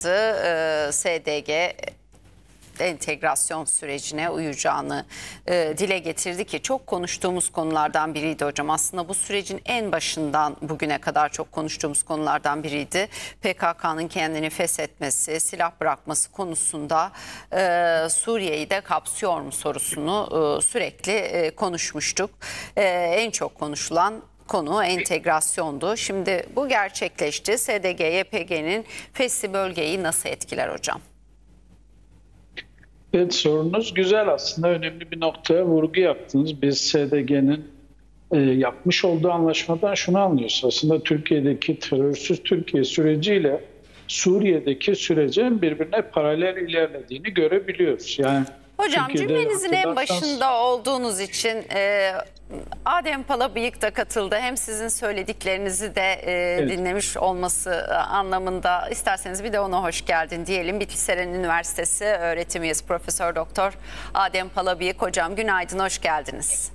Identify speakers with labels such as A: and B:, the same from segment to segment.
A: SDG entegrasyon sürecine uyacağını dile getirdi ki çok konuştuğumuz konulardan biriydi hocam. Aslında bu sürecin en başından bugüne kadar çok konuştuğumuz konulardan biriydi. PKK'nın kendini feshetmesi, silah bırakması konusunda Suriye'yi de kapsıyor mu sorusunu sürekli konuşmuştuk. En çok konuşulan konu entegrasyondu. Şimdi bu gerçekleşti. SDG-YPG'nin Fesli bölgeyi nasıl etkiler hocam?
B: Evet, sorunuz güzel, aslında önemli bir noktaya vurgu yaptınız. Biz SDG'nin yapmış olduğu anlaşmadan şunu anlıyoruz. Aslında Türkiye'deki terörsüz Türkiye süreciyle Suriye'deki sürecin birbirine paralel ilerlediğini görebiliyoruz. Yani
A: hocam
B: Türkiye'de
A: cümlenizin en başında olduğunuz için Adem Palabıyık da katıldı. Hem sizin söylediklerinizi de dinlemiş olması anlamında isterseniz bir de ona hoş geldin diyelim. Bitliseren Üniversitesi öğretim üyesi Profesör Doktor Adem Palabıyık hocam, günaydın, hoş geldiniz.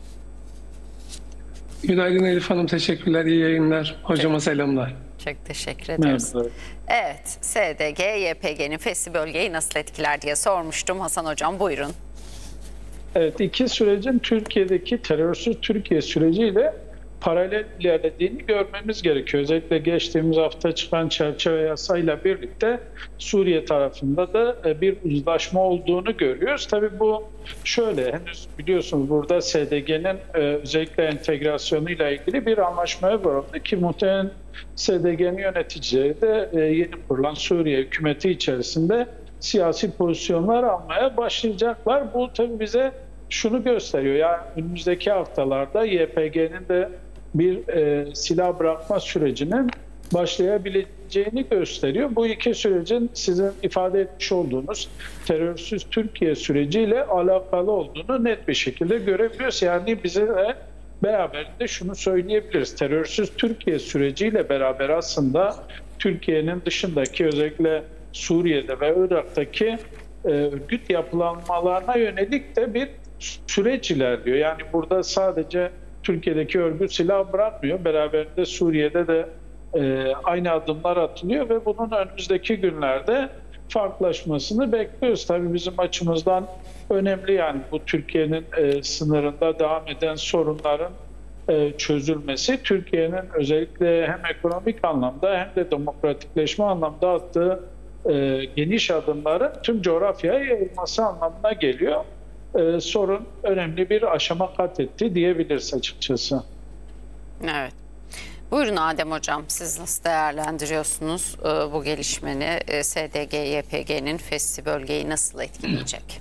C: Günaydın Elif Hanım, teşekkürler, iyi yayınlar. Hocama selamlar.
A: Çok teşekkür ederiz.
B: Merhaba.
A: Evet, SDG-YPG'nin Fesli bölgeyi nasıl etkiler diye sormuştum. Hasan hocam buyurun.
B: Evet, iki sürecin Türkiye'deki terörsüz Türkiye süreciyle paralel ilerlediğini görmemiz gerekiyor. Özellikle geçtiğimiz hafta çıkan çerçeve yasayla birlikte Suriye tarafında da bir uzlaşma olduğunu görüyoruz. Tabii bu şöyle, henüz biliyorsunuz burada SDG'nin özellikle entegrasyonuyla ilgili bir anlaşmaya varıldı ki muhtemelen SDG'nin yöneticileri de yeni kurulan Suriye hükümeti içerisinde siyasi pozisyonlar almaya başlayacaklar. Bu tabii bize şunu gösteriyor. Yani önümüzdeki haftalarda YPG'nin de bir silah bırakma sürecinin başlayabileceğini gösteriyor. Bu iki sürecin sizin ifade etmiş olduğunuz terörsüz Türkiye süreciyle alakalı olduğunu net bir şekilde görebiliyoruz. Yani bize de beraberinde şunu söyleyebiliriz. Terörsüz Türkiye süreciyle beraber aslında Türkiye'nin dışındaki özellikle Suriye'de ve Irak'taki örgüt yapılanmalarına yönelik de bir süreç ilerliyor. Yani burada sadece Türkiye'deki örgüt silah bırakmıyor. Beraberinde Suriye'de de aynı adımlar atılıyor ve bunun önümüzdeki günlerde farklılaşmasını bekliyoruz. Tabii bizim açımızdan önemli, yani bu Türkiye'nin sınırında devam eden sorunların çözülmesi, Türkiye'nin özellikle hem ekonomik anlamda hem de demokratikleşme anlamda attığı geniş adımların tüm coğrafyaya yayılması anlamına geliyor. Sorun önemli bir aşama kat etti diyebiliriz açıkçası.
A: Evet. Buyurun Adem hocam, siz nasıl değerlendiriyorsunuz bu gelişmeni? SDG-YPG'nin Fesli bölgeyi nasıl etkileyecek?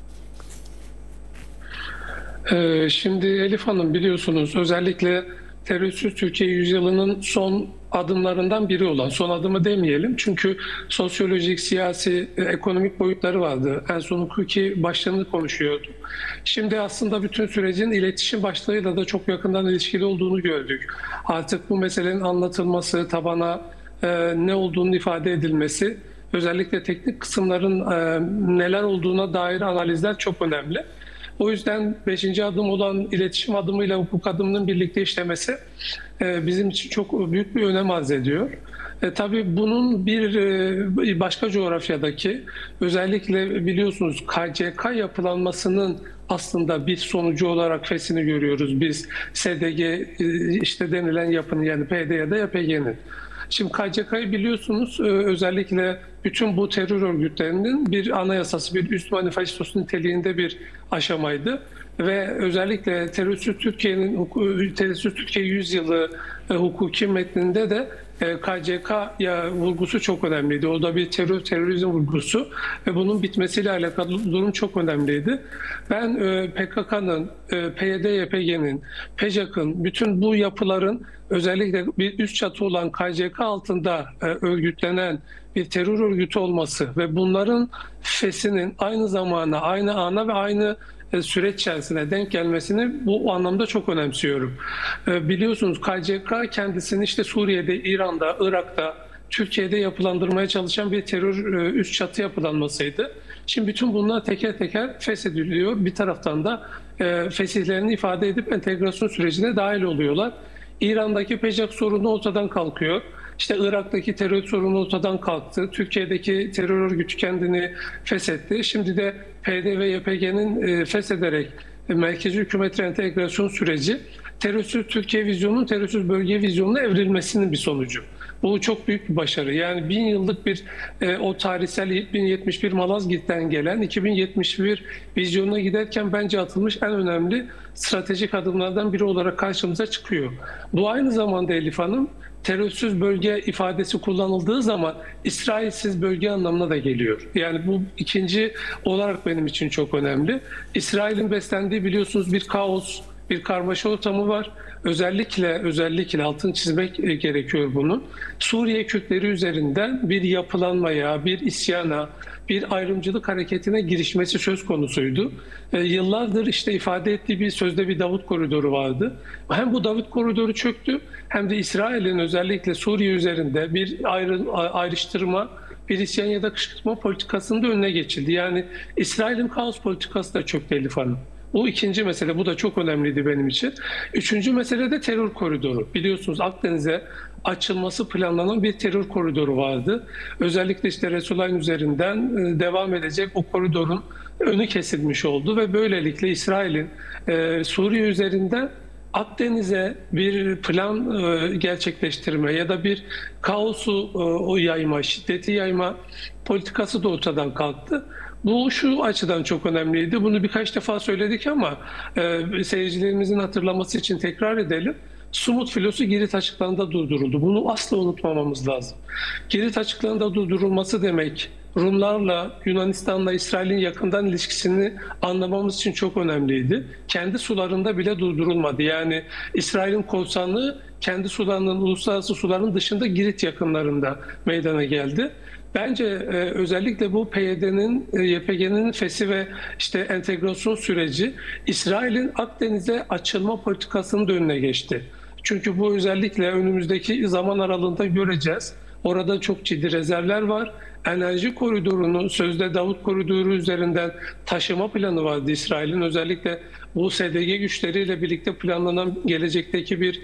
C: Şimdi Elif Hanım, biliyorsunuz özellikle terörsüz Türkiye yüzyılının son adımlarından biri olan, son adımı demeyelim çünkü sosyolojik, siyasi, ekonomik boyutları vardı. En son hukuki başlığını konuşuyorduk. Şimdi aslında bütün sürecin iletişim başlığıyla da çok yakından ilişkili olduğunu gördük. Artık bu meselenin anlatılması, tabana ne olduğunu ifade edilmesi, özellikle teknik kısımların neler olduğuna dair analizler çok önemli. O yüzden 5. adım olan iletişim adımıyla hukuk adımının birlikte işlemesi bizim için çok büyük bir önem arz ediyor. Tabii bunun bir başka coğrafyadaki, özellikle biliyorsunuz KCK yapılanmasının aslında bir sonucu olarak fesini görüyoruz biz, SDG işte denilen yapının, yani PD ya da YPG'nin. Şimdi KCK'yı biliyorsunuz, özellikle bütün bu terör örgütlerinin bir anayasası, bir üst manifestosu niteliğinde bir aşamaydı. Ve özellikle terörsüz Türkiye yüzyılı hukuki metninde de KCK vurgusu çok önemliydi. O da bir terörizm vurgusu ve bunun bitmesiyle alakalı durum çok önemliydi. Ben PKK'nın, PYD, YPG'nin, PJAK'ın, bütün bu yapıların özellikle bir üst çatı olan KCK altında örgütlenen bir terör örgütü olması ve bunların fesinin aynı zamana, aynı ana ve aynı süreç içerisine denk gelmesini bu anlamda çok önemsiyorum. Biliyorsunuz KCK kendisini işte Suriye'de, İran'da, Irak'ta, Türkiye'de yapılandırmaya çalışan bir terör üst çatı yapılanmasıydı. Şimdi bütün bunlar teker teker feshediliyor. Bir taraftan da fesihlerini ifade edip entegrasyon sürecine dahil oluyorlar. İran'daki PJAK sorunu ortadan kalkıyor. İşte Irak'taki terör sorunu ortadan kalktı. Türkiye'deki terör örgütü kendini feshetti. Şimdi de PD ve YPG'nin feshederek merkezi hükümet reentegrasyon süreci terörsüz Türkiye vizyonunun terörsüz bölge vizyonuna evrilmesinin bir sonucu. Bu çok büyük bir başarı. Yani 1000 yıllık bir o tarihsel 1071 Malazgirt'ten gelen 2071 vizyonuna giderken bence atılmış en önemli stratejik adımlardan biri olarak karşımıza çıkıyor. Bu aynı zamanda Elif Hanım, terörsüz bölge ifadesi kullanıldığı zaman İsrailsiz bölge anlamına da geliyor. Yani bu ikinci olarak benim için çok önemli. İsrail'in beslendiği biliyorsunuz bir kaos, bir karmaşa ortamı var. Özellikle altını çizmek gerekiyor bunun. Suriye Kürtleri üzerinden bir yapılanmaya, bir isyana, bir ayrımcılık hareketine girişmesi söz konusuydu. Yıllardır işte ifade ettiği bir sözde bir Davut Koridoru vardı. Hem bu Davut Koridoru çöktü hem de İsrail'in özellikle Suriye üzerinde bir ayrıştırma, bir isyan ya da kışkırtma politikasının da önüne geçildi. Yani İsrail'in kaos politikası da çöktü Elif Hanım. Bu ikinci mesele, bu da çok önemliydi benim için. Üçüncü mesele de terör koridoru. Biliyorsunuz Akdeniz'e açılması planlanan bir terör koridoru vardı. Özellikle işte Resulayn üzerinden devam edecek o koridorun önü kesilmiş oldu ve böylelikle İsrail'in Suriye üzerinden Akdeniz'e bir plan gerçekleştirme ya da bir kaosu yayma, şiddeti yayma politikası da ortadan kalktı. Bu şu açıdan çok önemliydi. Bunu birkaç defa söyledik ama seyircilerimizin hatırlaması için tekrar edelim. Sumut filosu Girit açıklarında durduruldu. Bunu asla unutmamamız lazım. Girit açıklarında durdurulması demek, Rumlarla, Yunanistan'la İsrail'in yakından ilişkisini anlamamız için çok önemliydi. Kendi sularında bile durdurulmadı. Yani İsrail'in korsanlığı kendi sularının, uluslararası suların dışında Girit yakınlarında meydana geldi. Bence özellikle bu PYD'nin, YPG'nin feshi ve işte entegrasyon süreci İsrail'in Akdeniz'e açılma politikasının da önüne geçti. Çünkü bu özellikle önümüzdeki zaman aralığında göreceğiz. Orada çok ciddi rezervler var. Enerji koridorunu sözde Davut Koridoru üzerinden taşıma planı vardı İsrail'in. Özellikle bu SDG güçleriyle birlikte planlanan gelecekteki bir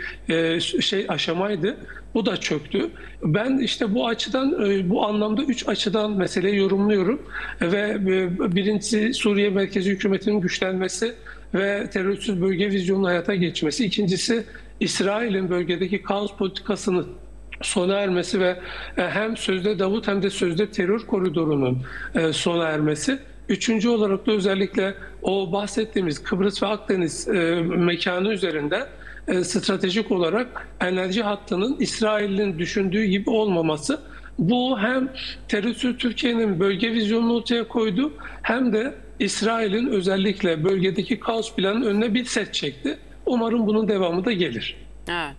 C: aşamaydı. Bu da çöktü. Ben işte bu açıdan, bu anlamda 3 açıdan meseleyi yorumluyorum. Ve birincisi Suriye merkezi hükümetinin güçlenmesi ve terörsüz bölge vizyonunun hayata geçmesi. İkincisi İsrail'in bölgedeki kaos politikasını sona ermesi ve hem sözde Davut hem de sözde terör koridorunun sona ermesi. Üçüncü olarak da özellikle o bahsettiğimiz Kıbrıs ve Akdeniz mekanı üzerinde stratejik olarak enerji hattının İsrail'in düşündüğü gibi olmaması. Bu hem terörsüz Türkiye'nin bölge vizyonunu ortaya koydu hem de İsrail'in özellikle bölgedeki kaos planının önüne bir set çekti. Umarım bunun devamı da gelir.
A: Evet.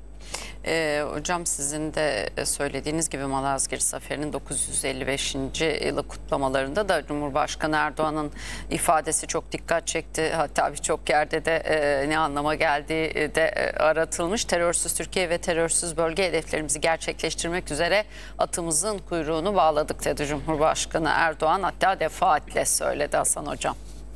A: Hocam sizin de söylediğiniz gibi Malazgirt Zaferi'nin 955. yılı kutlamalarında da Cumhurbaşkanı Erdoğan'ın ifadesi çok dikkat çekti. Hatta birçok yerde de ne anlama geldiği de aratılmış. Terörsüz Türkiye ve terörsüz bölge hedeflerimizi gerçekleştirmek üzere atımızın kuyruğunu bağladık dedi Cumhurbaşkanı Erdoğan. Hatta defaatle söyledi Hasan Hocam.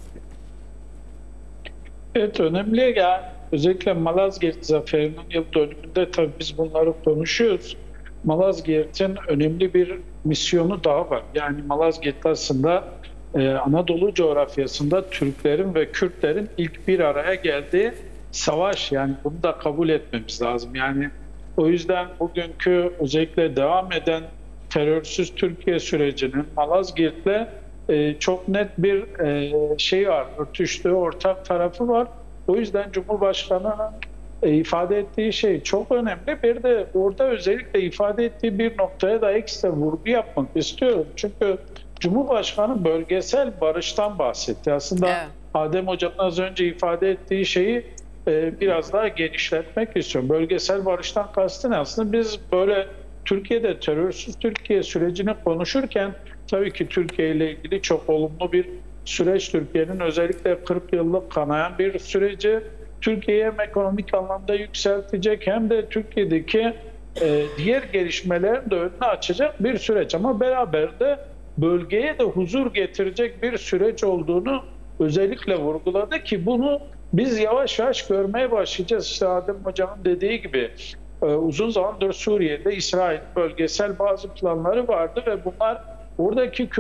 B: Evet, önemli ya. Özellikle Malazgirt Zaferi'nin yıl dönümünde tabii biz bunları konuşuyoruz. Malazgirt'in önemli bir misyonu daha var. Yani Malazgirt aslında Anadolu coğrafyasında Türklerin ve Kürtlerin ilk bir araya geldiği savaş. Yani bunu da kabul etmemiz lazım. Yani o yüzden bugünkü özellikle devam eden terörsüz Türkiye sürecinin Malazgirt'le çok net bir şey var, örtüştüğü ortak tarafı var. O yüzden Cumhurbaşkanı'nın ifade ettiği şey çok önemli. Bir de orada özellikle ifade ettiği bir noktaya da ekstra vurgu yapmak istiyorum. Çünkü Cumhurbaşkanı bölgesel barıştan bahsetti. Aslında evet. Adem Hocam'ın az önce ifade ettiği şeyi biraz daha genişletmek istiyorum. Bölgesel barıştan kastı ne? Aslında biz böyle Türkiye'de terörsüz Türkiye sürecini konuşurken tabii ki Türkiye ile ilgili çok olumlu bir süreç, Türkiye'nin özellikle 40 yıllık kanayan bir süreci Türkiye'yi hem ekonomik anlamda yükseltecek hem de Türkiye'deki diğer gelişmelerin de önünü açacak bir süreç. Ama beraber de bölgeye de huzur getirecek bir süreç olduğunu özellikle vurguladı ki bunu biz yavaş yavaş görmeye başlayacağız. İşte Adem Hocam'ın dediği gibi uzun zamandır Suriye'de İsrail bölgesel bazı planları vardı ve bunlar oradaki